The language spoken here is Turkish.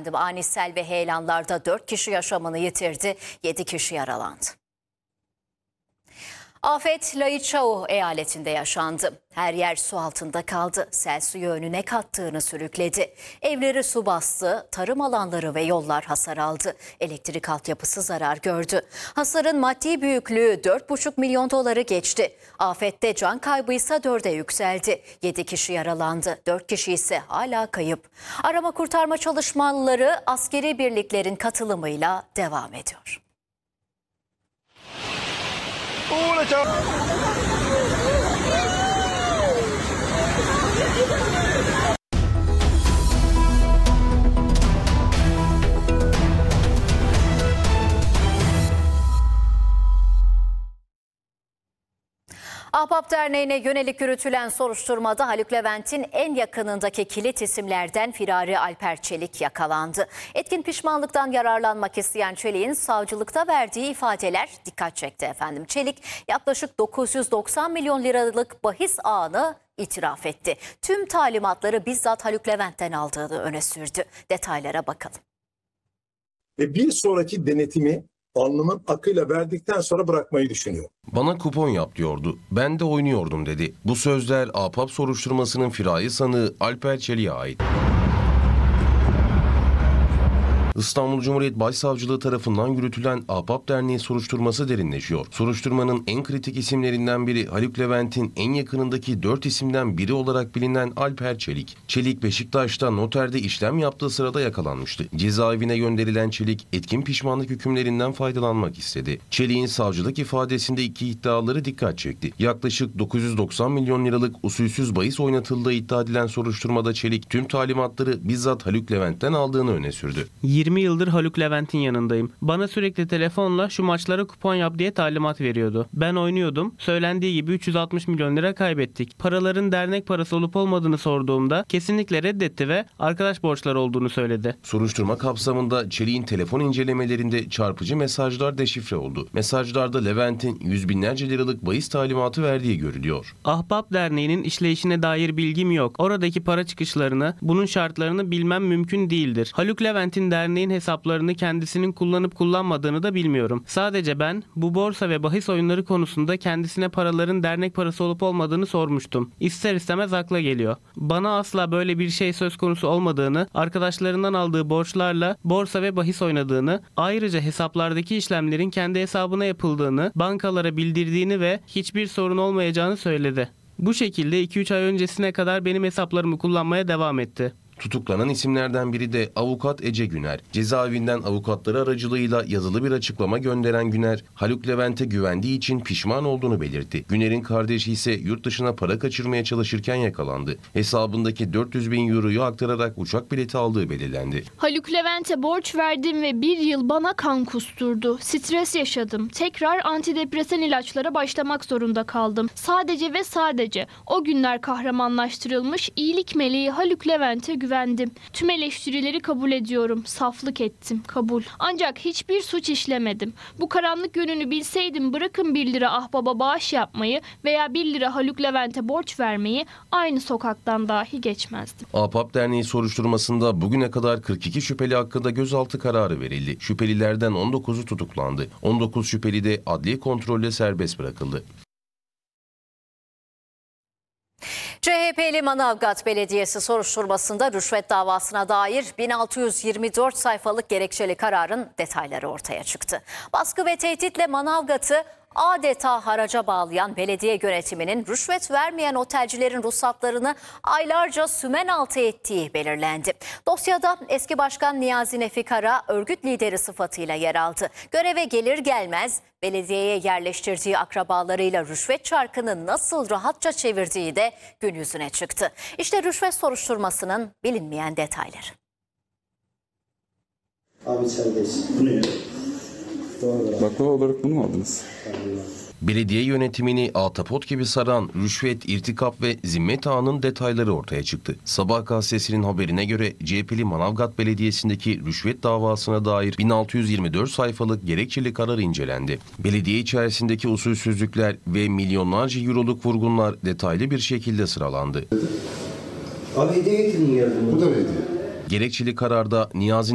efendim. Ani sel ve heyelanlarda 4 kişi yaşamını yitirdi, 7 kişi yaralandı. Afet Laiçao eyaletinde yaşandı. Her yer su altında kaldı. Sel suyu önüne kattığını sürükledi. Evleri su bastı, tarım alanları ve yollar hasar aldı. Elektrik altyapısı zarar gördü. Hasarın maddi büyüklüğü 4,5 milyon doları geçti. Afette can kaybı ise 4'e yükseldi. 7 kişi yaralandı, 4 kişi ise hala kayıp. Arama kurtarma çalışmaları askeri birliklerin katılımıyla devam ediyor. Ahbap Derneği'ne yönelik yürütülen soruşturmada Haluk Levent'in en yakınındaki kilit isimlerden firari Alper Çelik yakalandı. Etkin pişmanlıktan yararlanmak isteyen Çelik'in savcılıkta verdiği ifadeler dikkat çekti efendim. Çelik yaklaşık 990 milyon liralık bahis ağını itiraf etti. Tüm talimatları bizzat Haluk Levent'ten aldığını öne sürdü. Detaylara bakalım. Ve bir sonraki denetimi alnımın akıyla verdikten sonra bırakmayı düşünüyor. Bana kupon yap diyordu. Ben de oynuyordum dedi. Bu sözler Ahbap soruşturmasının firari sanığı Alper Çelik'e ait. İstanbul Cumhuriyet Başsavcılığı tarafından yürütülen Ahbap Derneği soruşturması derinleşiyor. Soruşturmanın en kritik isimlerinden biri Haluk Levent'in en yakınındaki 4 isimden biri olarak bilinen Alper Çelik. Çelik Beşiktaş'ta noterde işlem yaptığı sırada yakalanmıştı. Cezaevine gönderilen Çelik etkin pişmanlık hükümlerinden faydalanmak istedi. Çelik'in savcılık ifadesinde iki iddiaları dikkat çekti. Yaklaşık 990 milyon liralık usulsüz bahis oynatıldığı iddia edilen soruşturmada Çelik tüm talimatları bizzat Haluk Levent'ten aldığını öne sürdü. 20 yıldır Haluk Levent'in yanındayım. Bana sürekli telefonla şu maçlara kupon yap diye talimat veriyordu. Ben oynuyordum. Söylendiği gibi 360 milyon lira kaybettik. Paraların dernek parası olup olmadığını sorduğumda kesinlikle reddetti ve arkadaş borçları olduğunu söyledi. Soruşturma kapsamında Çelik'in telefon incelemelerinde çarpıcı mesajlar deşifre oldu. Mesajlarda Levent'in yüz binlerce liralık bahis talimatı verdiği görülüyor. Ahbap Derneği'nin işleyişine dair bilgim yok. Oradaki para çıkışlarını, bunun şartlarını bilmem mümkün değildir. Haluk Levent'in derneğin hesaplarını kendisinin kullanıp kullanmadığını da bilmiyorum. Sadece ben bu borsa ve bahis oyunları konusunda kendisine paraların dernek parası olup olmadığını sormuştum. İster istemez akla geliyor. Bana asla böyle bir şey söz konusu olmadığını, arkadaşlarından aldığı borçlarla borsa ve bahis oynadığını, ayrıca hesaplardaki işlemlerin kendi hesabına yapıldığını, bankalara bildirdiğini ve hiçbir sorun olmayacağını söyledi. Bu şekilde 2-3 ay öncesine kadar benim hesaplarımı kullanmaya devam etti. Tutuklanan isimlerden biri de avukat Ece Güner. Cezaevinden avukatları aracılığıyla yazılı bir açıklama gönderen Güner, Haluk Levent'e güvendiği için pişman olduğunu belirtti. Güner'in kardeşi ise yurt dışına para kaçırmaya çalışırken yakalandı. Hesabındaki 400 bin euroyu aktararak uçak bileti aldığı belirlendi. Haluk Levent'e borç verdim ve 1 yıl bana kan kusturdu. Stres yaşadım. Tekrar antidepresan ilaçlara başlamak zorunda kaldım. Sadece ve sadece o günler kahramanlaştırılmış iyilik meleği Haluk Levent'e güvendim. Tüm eleştirileri kabul ediyorum. Saflık ettim. Kabul. Ancak hiçbir suç işlemedim. Bu karanlık yönünü bilseydim bırakın 1 lira ahbaba bağış yapmayı veya 1 lira Haluk Levent'e borç vermeyi aynı sokaktan dahi geçmezdim. Ahbap Derneği soruşturmasında bugüne kadar 42 şüpheli hakkında gözaltı kararı verildi. Şüphelilerden 19'u tutuklandı. 19 şüpheli de adli kontrolle serbest bırakıldı. CHP'li Manavgat Belediyesi soruşturmasında rüşvet davasına dair 1624 sayfalık gerekçeli kararın detayları ortaya çıktı. Baskı ve tehditle Manavgat'ı adeta haraca bağlayan belediye yönetiminin rüşvet vermeyen otelcilerin ruhsatlarını aylarca sümen altı ettiği belirlendi. Dosyada eski başkan Niyazi Nefi Kara örgüt lideri sıfatıyla yer aldı. Göreve gelir gelmez belediyeye yerleştirdiği akrabalarıyla rüşvet çarkını nasıl rahatça çevirdiği de gün yüzüne çıktı. İşte rüşvet soruşturmasının bilinmeyen detayları. Abi içerideyiz. Bu ne ya? Baklava olarak bunu mu aldınız? Belediye yönetimini ahtapot gibi saran rüşvet, irtikap ve zimmet ağının detayları ortaya çıktı. Sabah gazetesinin haberine göre CHP'li Manavgat Belediyesi'ndeki rüşvet davasına dair 1624 sayfalık gerekçeli karar incelendi. Belediye içerisindeki usulsüzlükler ve milyonlarca euroluk vurgunlar detaylı bir şekilde sıralandı. Abi hediye getirdin yardım. Bu da hediye. Gerekçeli kararda Niyazi